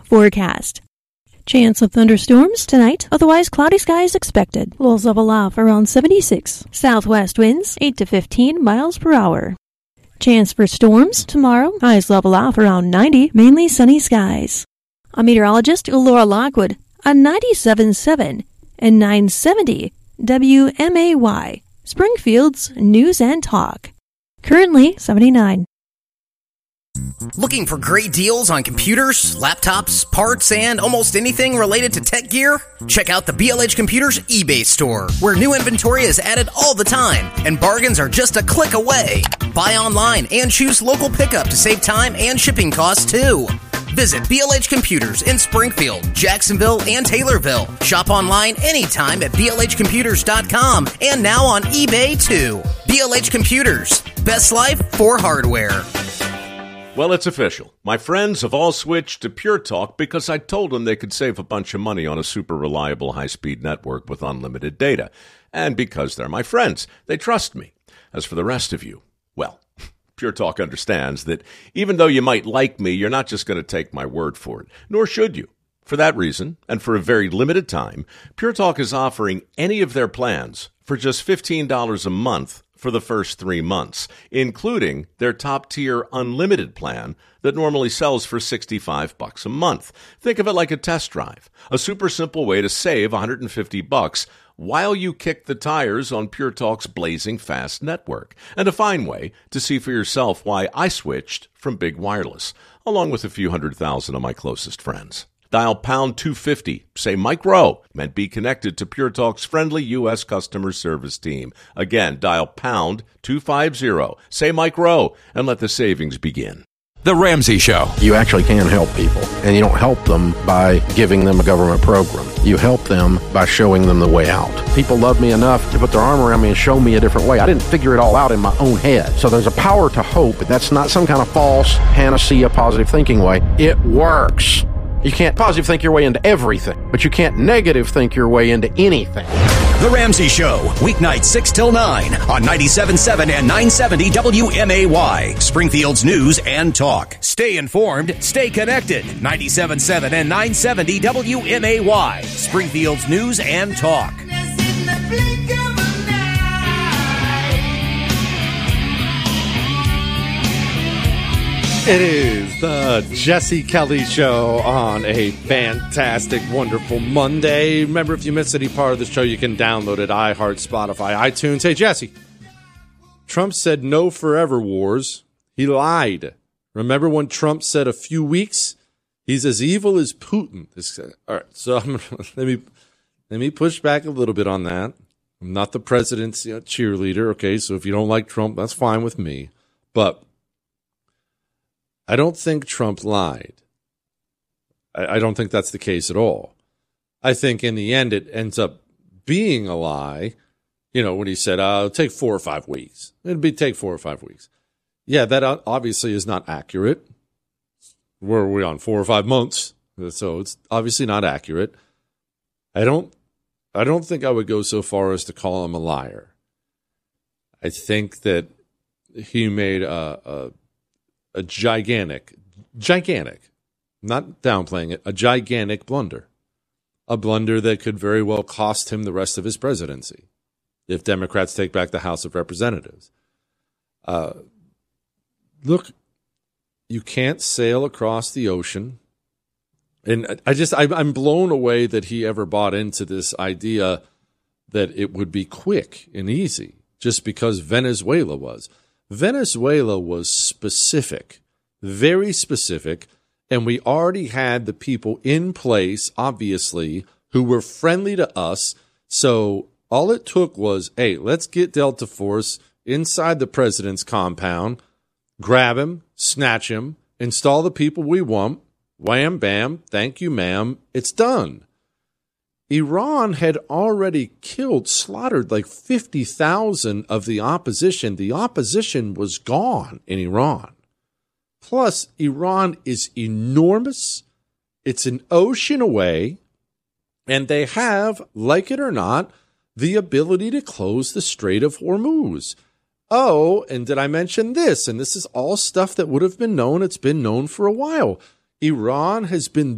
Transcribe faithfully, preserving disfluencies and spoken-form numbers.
forecast. Chance of thunderstorms tonight, otherwise cloudy skies expected. Lows level off around seventy-six. Southwest winds eight to fifteen miles per hour. Chance for storms tomorrow, highs level off around ninety, mainly sunny skies. A meteorologist, Laura Lockwood, on ninety-seven point seven and nine seventy W M A Y, Springfield's News and Talk. Currently seventy-nine. Looking for great deals on computers, laptops, parts, and almost anything related to tech gear? Check out the B L H Computers eBay store, where new inventory is added all the time, and bargains are just a click away. Buy online and choose local pickup to save time and shipping costs, too. Visit B L H Computers in Springfield, Jacksonville, and Taylorville. Shop online anytime at B L H computers dot com and now on eBay, too. B L H Computers, best life for hardware. Well, it's official. My friends have all switched to Pure Talk because I told them they could save a bunch of money on a super reliable high-speed network with unlimited data. And because they're my friends, they trust me. As for the rest of you, well, Pure Talk understands that even though you might like me, you're not just going to take my word for it, nor should you. For that reason, and for a very limited time, Pure Talk is offering any of their plans for just fifteen dollars a month for the first three months, including their top-tier unlimited plan that normally sells for sixty-five bucks a month. Think of it like a test drive, a super simple way to save one hundred fifty bucks while you kick the tires on Pure Talk's blazing fast network, and a fine way to see for yourself why I switched from big wireless, along with a few hundred thousand of my closest friends. Dial pound two fifty, say Mike Rowe, and be connected to Pure Talk's friendly U S customer service team. Again, dial pound two fifty, say Mike Rowe, and let the savings begin. The Ramsey Show. You actually can help people, and you don't help them by giving them a government program. You help them by showing them the way out. People love me enough to put their arm around me and show me a different way. I didn't figure it all out in my own head. So there's a power to hope. That's not some kind of false panacea positive thinking way. It works. You can't positive think your way into everything, but you can't negative think your way into anything. The Ramsey Show, weeknights six till nine on ninety-seven point seven and nine seventy W M A Y, Springfield's News and Talk. Stay informed, stay connected. ninety-seven point seven and nine seventy W M A Y, Springfield's News and Talk. It is the Jesse Kelly Show on a fantastic, wonderful Monday. Remember, if you missed any part of the show, you can download it, iHeart, Spotify, iTunes. Hey, Jesse, Trump said no forever wars. He lied. Remember when Trump said a few weeks? He's as evil as Putin. This, all right, so I'm, let me let me push back a little bit on that. I'm not the president's you know, cheerleader, okay? So if you don't like Trump, that's fine with me. But I don't think Trump lied. I, I don't think that's the case at all. I think in the end it ends up being a lie. You know, when he said, uh, it'll take four or five weeks. It'd be take four or five weeks. Yeah, that obviously is not accurate. Where are we on? Four or five months. So it's obviously not accurate. I don't I don't think I would go so far as to call him a liar. I think that he made a, a A gigantic, gigantic, not downplaying it, a gigantic blunder. A blunder that could very well cost him the rest of his presidency if Democrats take back the House of Representatives. Uh, look, you can't sail across the ocean. And I just, I, I'm blown away that he ever bought into this idea that it would be quick and easy just because Venezuela was. Venezuela was specific, very specific, and we already had the people in place, obviously, who were friendly to us. So all it took was, hey, let's get Delta Force inside the president's compound, grab him, snatch him, install the people we want, wham, bam, thank you, ma'am, it's done. Iran had already killed, slaughtered like fifty thousand of the opposition. The opposition was gone in Iran. Plus, Iran is enormous. It's an ocean away. And they have, like it or not, the ability to close the Strait of Hormuz. Oh, and did I mention this? And this is all stuff that would have been known. It's been known for a while. Iran has been